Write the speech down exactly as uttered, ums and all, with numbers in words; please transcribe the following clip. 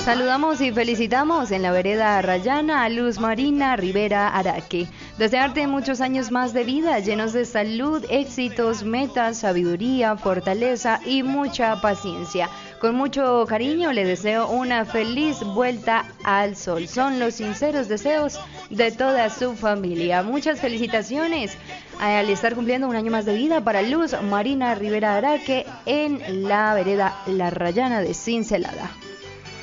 Saludamos y felicitamos en la vereda Rayana a Luz Marina Rivera Araque. Desearte muchos años más de vida, llenos de salud, éxitos, metas, sabiduría, fortaleza y mucha paciencia. Con mucho cariño le deseo una feliz vuelta al sol. Son los sinceros deseos de toda su familia. Muchas felicitaciones al estar cumpliendo un año más de vida para Luz Marina Rivera Araque en la vereda La Rayana de Cincelada.